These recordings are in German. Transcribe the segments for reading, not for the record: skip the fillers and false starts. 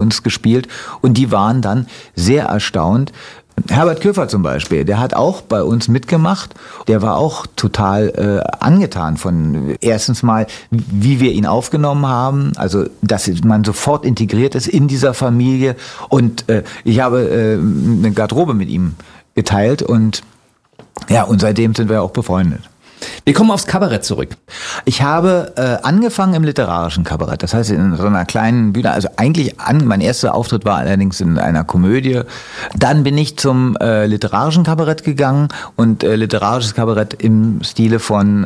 uns gespielt und die waren dann sehr erstaunt. Herbert Köfer zum Beispiel, der hat auch bei uns mitgemacht. Der war auch total angetan von erstens mal, wie wir ihn aufgenommen haben, also dass man sofort integriert ist in dieser Familie. Und ich habe eine Garderobe mit ihm geteilt und ja, und seitdem sind wir auch befreundet. Wir kommen aufs Kabarett zurück. Ich habe angefangen im literarischen Kabarett, das heißt in so einer kleinen Bühne, also eigentlich mein erster Auftritt war allerdings in einer Komödie. Dann bin ich zum literarischen Kabarett gegangen und literarisches Kabarett im Stile von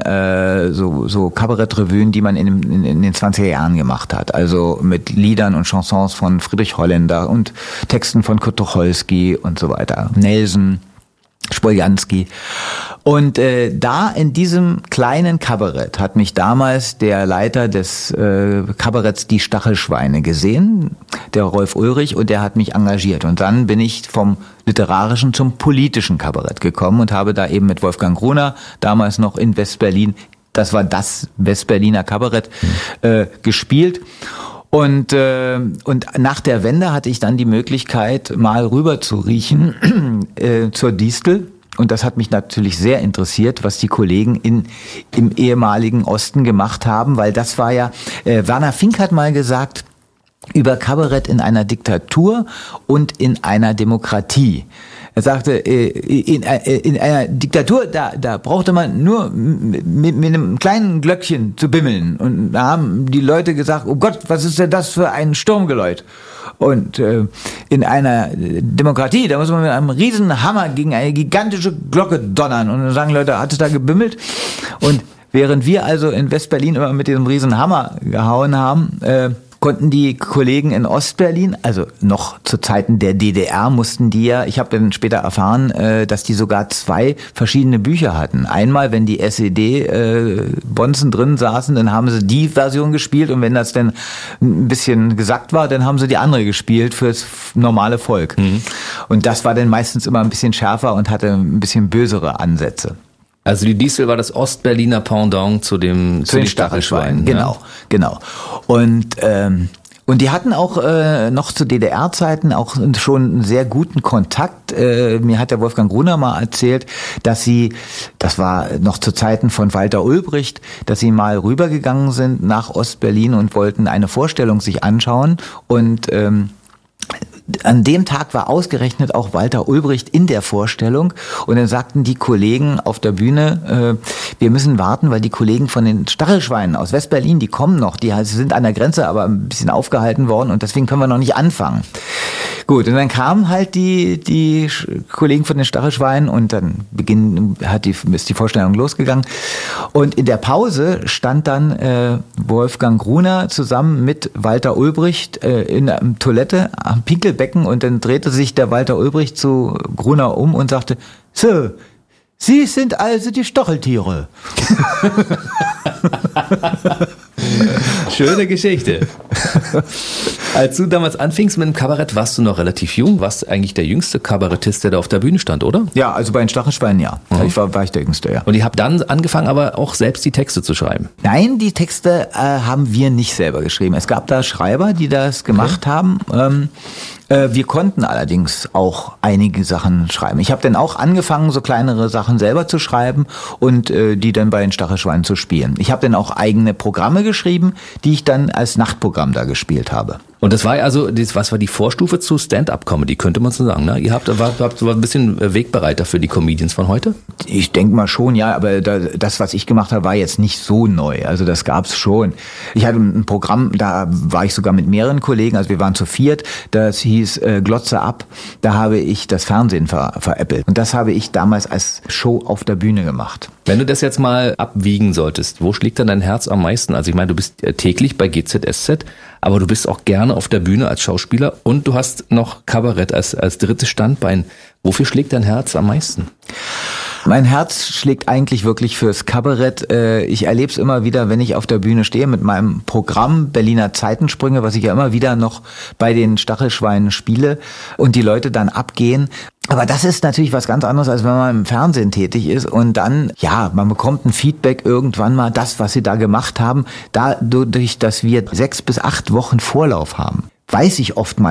so Kabarettrevuen, die man in den 20er Jahren gemacht hat. Also mit Liedern und Chansons von Friedrich Holländer und Texten von Kurt Tucholsky und so weiter. Nelson, Spoljanski. Und da in diesem kleinen Kabarett hat mich damals der Leiter des Kabaretts Die Stachelschweine gesehen, der Rolf Ulrich, und der hat mich engagiert. Und dann bin ich vom literarischen zum politischen Kabarett gekommen und habe da eben mit Wolfgang Gruner, damals noch in Westberlin, das war das Westberliner Kabarett, gespielt. Und nach der Wende hatte ich dann die Möglichkeit, mal rüber zu riechen zur Distel. Und das hat mich natürlich sehr interessiert, was die Kollegen im ehemaligen Osten gemacht haben, weil das war ja, Werner Fink hat mal gesagt, über Kabarett in einer Diktatur und in einer Demokratie. Er sagte, in einer Diktatur, da brauchte man nur mit einem kleinen Glöckchen zu bimmeln. Und da haben die Leute gesagt, oh Gott, was ist denn das für ein Sturmgeläut? Und in einer Demokratie, da muss man mit einem riesen Hammer gegen eine gigantische Glocke donnern. Und dann sagen Leute, hat es da gebimmelt? Und während wir also in Westberlin immer mit diesem riesen Hammer gehauen haben, konnten die Kollegen in Ostberlin, also noch zu Zeiten der DDR, mussten die ja, ich habe dann später erfahren, dass die sogar 2 verschiedene Bücher hatten. Einmal, wenn die SED-Bonzen drin saßen, dann haben sie die Version gespielt und wenn das dann ein bisschen gesackt war, dann haben sie die andere gespielt fürs normale Volk. Mhm. Und das war dann meistens immer ein bisschen schärfer und hatte ein bisschen bösere Ansätze. Also die Distel war das Ostberliner Pendant zu den Stachelschweinen. Genau. Und die hatten auch noch zu DDR-Zeiten auch schon einen sehr guten Kontakt. Mir hat der Wolfgang Gruner mal erzählt, dass das war noch zu Zeiten von Walter Ulbricht, dass sie mal rübergegangen sind nach Ostberlin und wollten eine Vorstellung sich anschauen und an dem Tag war ausgerechnet auch Walter Ulbricht in der Vorstellung und dann sagten die Kollegen auf der Bühne, wir müssen warten, weil die Kollegen von den Stachelschweinen aus Westberlin, die kommen noch, die sind an der Grenze aber ein bisschen aufgehalten worden und deswegen können wir noch nicht anfangen. Gut, und dann kamen halt die Kollegen von den Stachelschweinen und dann ist die Vorstellung losgegangen und in der Pause stand dann Wolfgang Gruner zusammen mit Walter Ulbricht in der Toilette am Pinkelbecken und dann drehte sich der Walter Ulbricht zu Gruner um und sagte, so, Sie sind also die Stacheltiere. Schöne Geschichte. Als du damals anfingst mit dem Kabarett, warst du noch relativ jung. Warst eigentlich der jüngste Kabarettist, der da auf der Bühne stand, oder? Ja, also bei den Stachelschweinen, ja. Mhm. War ich der Jüngste, ja. Und ihr habt dann angefangen, aber auch selbst die Texte zu schreiben? Nein, die Texte haben wir nicht selber geschrieben. Es gab da Schreiber, die das gemacht haben. Wir konnten allerdings auch einige Sachen schreiben. Ich habe dann auch angefangen, so kleinere Sachen selber zu schreiben und die dann bei den Stachelschweinen zu spielen. Ich habe dann auch eigene Programme geschrieben, die ich dann als Nachtprogramm da gespielt habe. Und das war also, was war die Vorstufe zu Stand-up-Comedy, könnte man so sagen, ne? Ihr wart so ein bisschen Wegbereiter für die Comedians von heute? Ich denke mal schon, ja, aber das, was ich gemacht habe, war jetzt nicht so neu. Also das gab's schon. Ich hatte ein Programm, da war ich sogar mit mehreren Kollegen, also wir waren zu viert, das hieß Glotze ab. Da habe ich das Fernsehen veräppelt. Und das habe ich damals als Show auf der Bühne gemacht. Wenn du das jetzt mal abwiegen solltest, wo schlägt dann dein Herz am meisten? Also ich meine, du bist täglich bei GZSZ, aber du bist auch gerne auf der Bühne als Schauspieler und du hast noch Kabarett als drittes Standbein. Wofür schlägt dein Herz am meisten? Mein Herz schlägt eigentlich wirklich fürs Kabarett. Ich erlebe es immer wieder, wenn ich auf der Bühne stehe mit meinem Programm Berliner Zeitensprünge, was ich ja immer wieder noch bei den Stachelschweinen spiele und die Leute dann abgehen. Aber das ist natürlich was ganz anderes, als wenn man im Fernsehen tätig ist und dann, ja, man bekommt ein Feedback irgendwann mal, das, was sie da gemacht haben, dadurch, dass wir 6 bis 8 Wochen Vorlauf haben, weiß ich oftmals